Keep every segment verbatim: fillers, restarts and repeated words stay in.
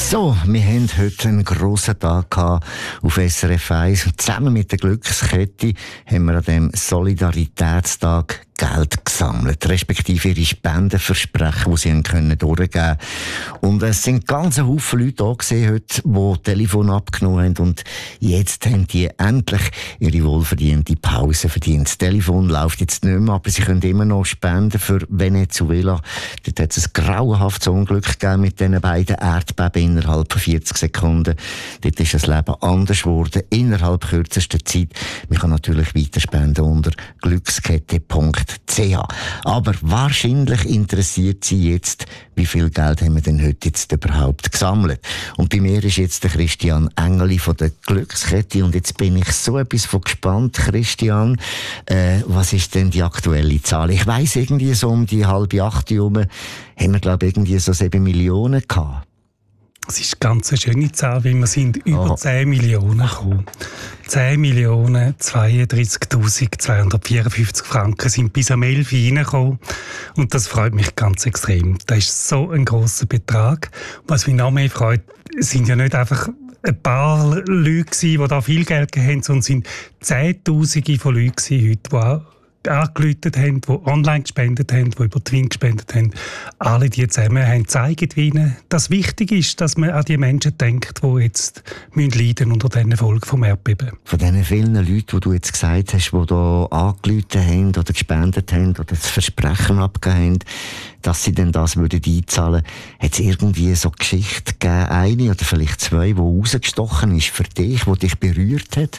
So, wir haben heute einen grossen Tag gehabt auf S R F eins und zusammen mit der Glückskette haben wir an diesem Solidaritätstag Geld gesammelt, respektive ihre Spendenversprechen, die sie können durchgeben können. Und es sind ganz Haufen Leute da gewesen heute, die Telefon abgenommen haben und jetzt haben die endlich ihre wohlverdiente Pause verdient. Das Telefon läuft jetzt nicht mehr, aber sie können immer noch spenden für Venezuela. Dort hat es ein grauenhaftes Unglück gegeben mit diesen beiden Erdbeben innerhalb von vierzig Sekunden. Dort ist das Leben anders geworden, innerhalb kürzester Zeit. Man kann natürlich weiter spenden unter glückskette punkt c h. Aber wahrscheinlich interessiert Sie jetzt, wie viel Geld haben wir denn heute jetzt überhaupt gesammelt. Und bei mir ist jetzt der Christian Engeli von der Glückskette und jetzt bin ich so etwas von gespannt, Christian. Äh, was ist denn die aktuelle Zahl? Ich weiss, irgendwie so um die halbe acht herum haben wir, glaube ich, irgendwie so sieben Millionen gehabt. Das ist eine ganz schöne Zahl, weil wir sind über oh. zehn Millionen gekommen. zehn Millionen zweiunddreißigtausendzweihundertvierundfünfzig Franken sind bis am elf reingekommen. Und das freut mich ganz extrem. Das ist so ein grosser Betrag. Was mich noch mehr freut, sind ja nicht einfach ein paar Leute, die da viel Geld gegeben haben, sondern es sind Zehntausende von Leuten heute, die auch angerufen haben, die online gespendet haben, die über Twin gespendet haben. Alle die zusammen haben gezeigt, wie ihnen das wichtig ist, dass man an die Menschen denkt, die jetzt leiden unter diesen Folgen vom Erdbeben. Von diesen vielen Leuten, die du jetzt gesagt hast, die hier angerufen haben oder gespendet haben oder das Versprechen abgegeben haben, dass sie denn das würden einzahlen, hat es irgendwie so Geschichte gegeben, eine oder vielleicht zwei, die rausgestochen ist für dich, die dich berührt hat?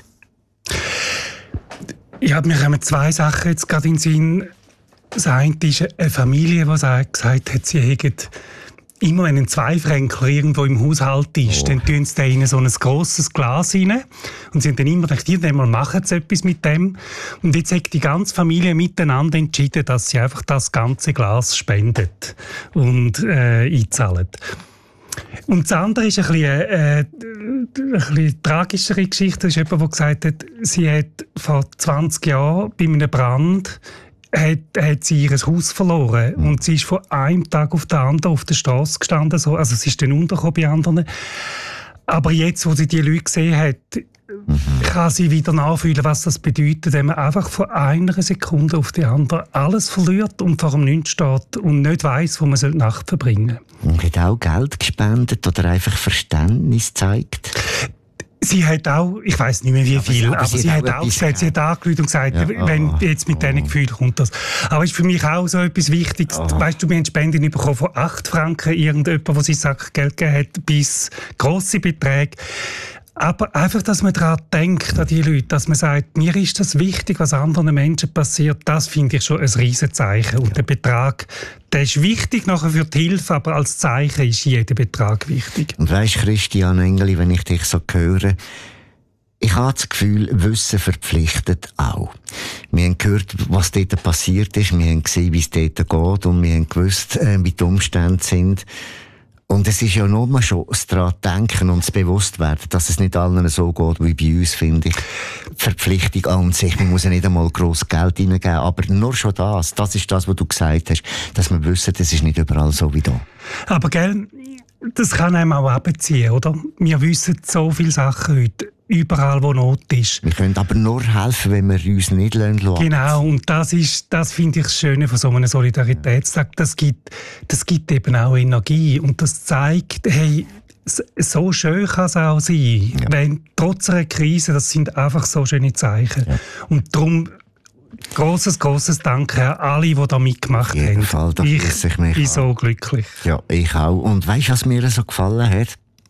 Ja, mir kommen zwei Sachen jetzt gerade in den Sinn. Das eine ist eine Familie, die gesagt hat, sie hätten immer, wenn ein Zweifränkler irgendwo im Haushalt ist, oh. dann tun sie da in so ein grosses Glas rein. Und sie haben dann immer gedacht, irgendwann machen sie etwas mit dem. Und jetzt hat die ganze Familie miteinander entschieden, dass sie einfach das ganze Glas spendet und äh, einzahlen. Und das andere ist ein bisschen, äh, eine bisschen tragischere Geschichte. Das ist jemand, der gesagt hat, sie hat vor zwanzig Jahren bei einem Brand hat, hat sie ihr Haus verloren. Mhm. Und sie ist von einem Tag auf den anderen auf der Straße gestanden. So. Also sie ist dann untergekommen bei anderen. Aber jetzt, wo sie die Leute gesehen hat, mhm. kann sie wieder nachfühlen, was das bedeutet, wenn man einfach von einer Sekunde auf die andere alles verliert und vor dem Nichts steht und nicht weiss, wo man die Nacht verbringen soll. Und hat auch Geld gespendet oder einfach Verständnis gezeigt? Sie hat auch, ich weiss nicht mehr wie viel, aber, aber sie, sie hat auch gesagt, sie hat angerufen und gesagt, ja, wenn oh, jetzt mit oh. diesen Gefühlen kommt das. Aber es ist für mich auch so etwas Wichtiges. Oh. Weißt du, wir haben Spenden bekommen von acht Franken, irgendjemand, der sich Sackgeld gegeben hat, bis grosse Beträge. Aber einfach, dass man daran denkt, an die Leute, dass man sagt, mir ist das wichtig, was anderen Menschen passiert, das finde ich schon ein Riesenzeichen. Und der Betrag, der ist wichtig nachher für die Hilfe, aber als Zeichen ist jeder Betrag wichtig. Und weisst, Christian Engeli, wenn ich dich so höre, ich habe das Gefühl, Wissen verpflichtet auch. Wir haben gehört, was dort passiert ist, wir haben gesehen, wie es dort geht und wir haben gewusst, wie die Umstände sind. Und es ist ja nur schon das daran denken und das Bewusstwerden, dass es nicht allen so geht wie bei uns, finde ich. Verpflichtung an sich. Man muss ja nicht einmal gross Geld reingeben, aber nur schon das. Das ist das, was du gesagt hast, dass wir wissen, das ist nicht überall so wie da. Aber gell, das kann einem auch abziehen, oder? Wir wissen so viele Sachen heute. Überall, wo Not ist. Wir können aber nur helfen, wenn wir uns nicht lassen. Genau, und das ist, das finde ich das Schöne von so einem Solidaritätstag. Das gibt, das gibt eben auch Energie und das zeigt, hey, so schön kann es auch sein, ja. wenn trotz einer Krise, das sind einfach so schöne Zeichen. Ja. Und darum grosses, grosses Danke an alle, die da mitgemacht haben. Fall, ich ich mich bin an. so glücklich. Ja, ich auch. Und weißt du, was mir so gefallen hat?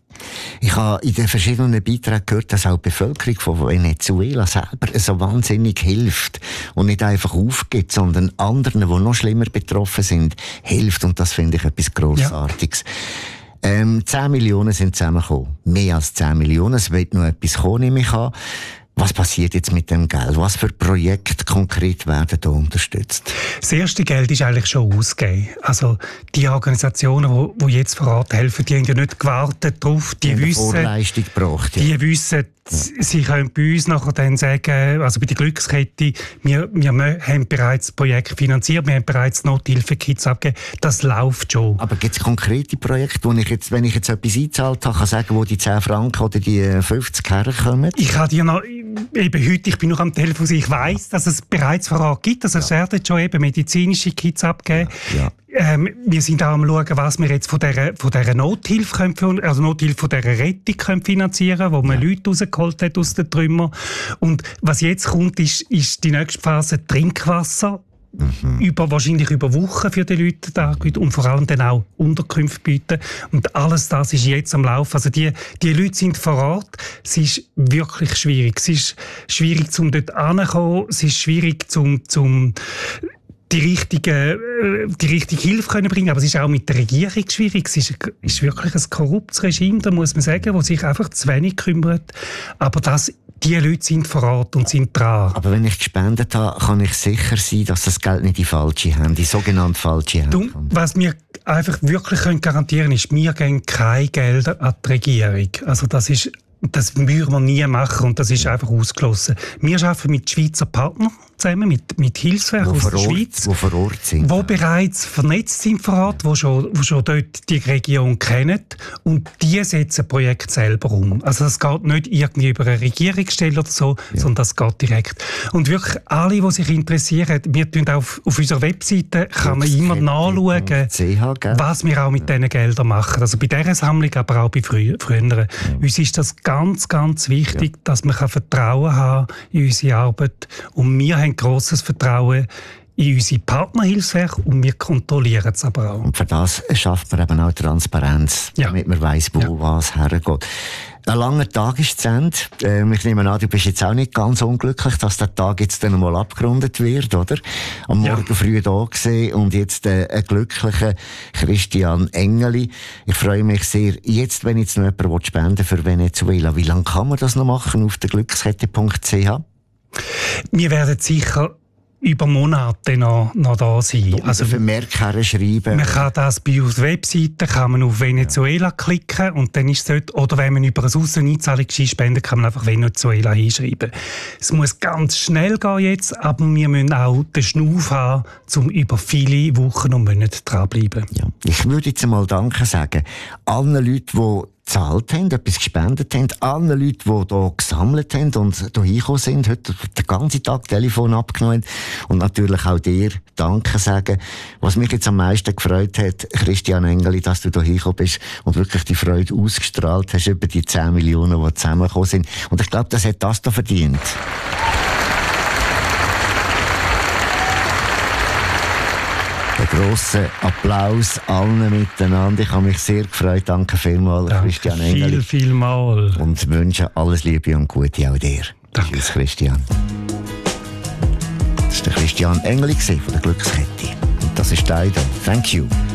Ich habe in den verschiedenen Beiträgen gehört, dass auch die Bevölkerung von Venezuela selber so wahnsinnig hilft und nicht einfach aufgibt, sondern anderen, die noch schlimmer betroffen sind, hilft. Und das finde ich etwas Grossartiges. Ja. Ähm, zehn Millionen sind zusammengekommen. Mehr als zehn Millionen. Es wird noch etwas kommen, nehme ich an. Was passiert jetzt mit dem Geld? Was für Projekte konkret werden da unterstützt? Das erste Geld ist eigentlich schon ausgegeben. Also die Organisationen, die jetzt vor Ort helfen, die haben ja nicht gewartet darauf. Die, die wissen, Vorleistung gebracht, ja. die wissen, Ja. Sie können bei uns nachher dann sagen, also bei der Glückskette, wir, wir haben bereits das Projekt finanziert, wir haben bereits Nothilfe-Kits abgegeben, das läuft schon. Aber gibt es konkrete Projekte, wo ich jetzt, wenn ich jetzt etwas eingezahlt habe, kann sagen, wo die zehn Franken oder die fünfzig herkommen? Ich habe dir noch, eben heute, ich bin noch am Telefon, ich weiss, dass es bereits Vorrat gibt, also es werden schon eben medizinische Kits abgegeben. Ja. Ja. Ähm, wir sind auch am schauen, was wir jetzt von dieser, von dieser Nothilfe, können, also Nothilfe von dieser Rettung können finanzieren, wo man ja. Leute rausgeholt hat aus den Trümmern. Und was jetzt kommt, ist, ist die nächste Phase Trinkwasser. Mhm. Über, wahrscheinlich über Wochen für die Leute da und vor allem dann auch Unterkünfte bieten. Und alles das ist jetzt am Laufen. Also die, die Leute sind vor Ort. Es ist wirklich schwierig. Es ist schwierig, um dort hinzukommen. Es ist schwierig, um, um die richtige, die richtige Hilfe können bringen. Aber es ist auch mit der Regierung schwierig. Es ist, ist wirklich ein korruptes Regime, da muss man sagen, das sich einfach zu wenig kümmert. Aber das die Leute sind vor Ort und sind dran. Aber wenn ich gespendet habe, kann ich sicher sein, dass das Geld nicht in falsche Hände, die sogenannte falsche Hände kommt. Was wir einfach wirklich können garantieren ist, wir geben keine Gelder an die Regierung. Also das ist, das würden wir nie machen und das ist einfach ausgeschlossen. Wir arbeiten mit Schweizer Partnern zusammen, mit, mit Hilfswerken aus der Schweiz, die vor Ort sind, die bereits vernetzt sind vor Ort, die schon, die schon dort die Region kennen und die setzen Projekt selber um. Also das geht nicht irgendwie über eine Regierungsstelle oder so, ja. sondern das geht direkt. Und wirklich alle, die sich interessieren, wir tun auf, auf unserer Webseite kann man immer nachschauen, was wir auch mit ja. diesen Geldern machen. Also bei dieser Sammlung, aber auch bei frü- früheren. Ja. Uns ist das ganz, ganz wichtig, ja. dass man Vertrauen haben kann in unsere Arbeit. Und wir haben grosses Vertrauen in unsere Partnerhilfswerke und wir kontrollieren es aber auch. Und für das schafft man eben auch Transparenz, ja. damit man weiss, wo ja. was hergeht. Ein langer Tag ist zu Ende. Ähm, ich nehme an, du bist jetzt auch nicht ganz unglücklich, dass der Tag jetzt dann mal abgerundet wird, oder? Am Morgen ja. früh da gesehen und jetzt äh, ein glücklicher Christian Engeli. Ich freue mich sehr. Jetzt, wenn jetzt noch jemand spenden für Venezuela, wie lange kann man das noch machen auf der glückskette punkt c h? Wir werden sicher über Monate noch, noch da sein. Also Vermerk schreiben. Man kann das bei uns Webseite, kann man auf Venezuela ja. klicken und dann ist es dort, oder wenn man über ein Ausseneinzahlungsschein spenden, kann man einfach Venezuela hinschreiben. Es muss ganz schnell gehen jetzt, aber wir müssen auch den Schnuff haben, um über viele Wochen und Monate dranbleiben. Ja. Ich würde jetzt einmal Danke sagen allen Leuten, die gezahlt haben, etwas gespendet haben, allen Leuten, die hier gesammelt haben und hier hingekommen sind, heute den ganzen Tag Telefon abgenommen haben und natürlich auch dir Danke sagen. Was mich jetzt am meisten gefreut hat, Christian Engeli, dass du hier hingekommen bist und wirklich die Freude ausgestrahlt hast über die zehn Millionen, die zusammengekommen sind. Und ich glaube, das hat das da verdient. Ein grosser Applaus allen miteinander. Ich habe mich sehr gefreut. Danke vielmals, Danke Christian Engeli. Viel, viel mal. Und wünsche alles Liebe und Gute auch dir. Danke. Tschüss, Christian. Das war der Christian Engeli von der Glückskette. Und das ist dein. Thank you.